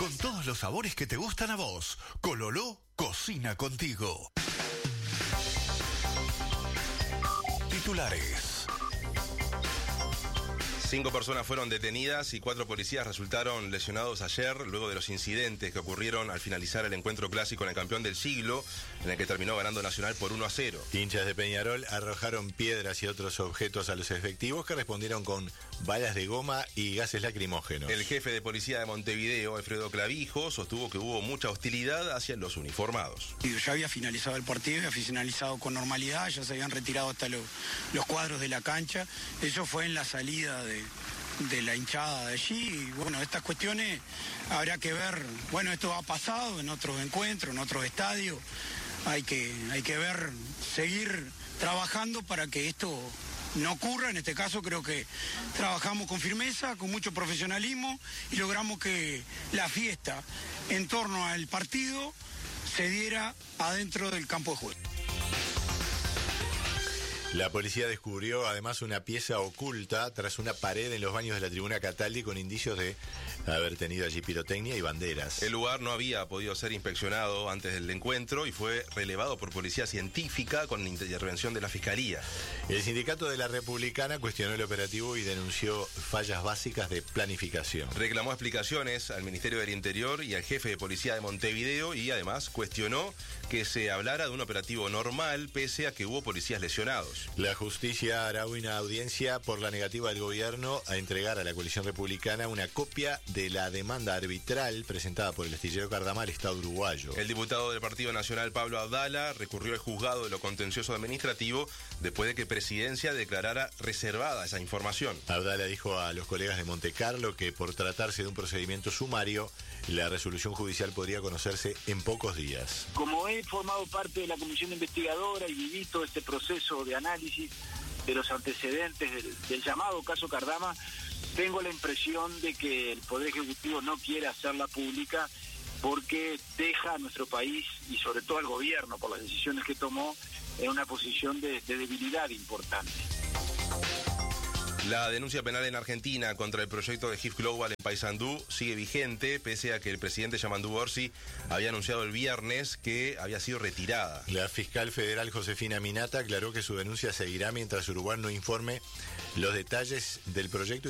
Con todos los sabores que te gustan a vos. Cololó cocina contigo. Titulares. 5 personas fueron detenidas y 4 policías resultaron lesionados ayer luego de los incidentes que ocurrieron al finalizar el encuentro clásico en el campeón del siglo, en el que terminó ganando Nacional por 1-0. Hinchas de Peñarol arrojaron piedras y otros objetos a los efectivos que respondieron con balas de goma y gases lacrimógenos. El jefe de policía de Montevideo, Alfredo Clavijo, sostuvo que hubo mucha hostilidad hacia los uniformados. Ya había finalizado el partido, había finalizado con normalidad, ya se habían retirado hasta los cuadros de la cancha. Eso fue en la salida de la hinchada de allí. Y bueno, estas cuestiones habrá que ver. Bueno, esto ha pasado en otros encuentros, en otros estadios. Hay que ver, seguir trabajando para que esto no ocurra. En este caso creo que trabajamos con firmeza, con mucho profesionalismo y logramos que la fiesta en torno al partido se diera adentro del campo de juego. La policía descubrió además una pieza oculta tras una pared en los baños de la tribuna Cataldi con indicios de haber tenido allí pirotecnia y banderas. El lugar no había podido ser inspeccionado antes del encuentro y fue relevado por policía científica con la intervención de la Fiscalía. El sindicato de la Republicana cuestionó el operativo y denunció fallas básicas de planificación. Reclamó explicaciones al Ministerio del Interior y al jefe de policía de Montevideo y además cuestionó que se hablara de un operativo normal pese a que hubo policías lesionados. La justicia hará una audiencia por la negativa del gobierno a entregar a la coalición republicana una copia de la demanda arbitral presentada por el astillero Cardama al Estado uruguayo. El diputado del Partido Nacional, Pablo Abdala, recurrió al juzgado de lo contencioso administrativo después de que Presidencia declarara reservada esa información. Abdala dijo a los colegas de Montecarlo que por tratarse de un procedimiento sumario, la resolución judicial podría conocerse en pocos días. Como he formado parte de la comisión investigadora y viví todo este proceso de análisis de los antecedentes del llamado caso Cardama, tengo la impresión de que el Poder Ejecutivo no quiere hacerla pública porque deja a nuestro país y sobre todo al gobierno por las decisiones que tomó en una posición de debilidad importante. La denuncia penal en Argentina contra el proyecto de HIF Global en Paysandú sigue vigente, pese a que el presidente Yamandú Orsi había anunciado el viernes que había sido retirada. La fiscal federal Josefina Minata aclaró que su denuncia seguirá mientras Uruguay no informe los detalles del proyecto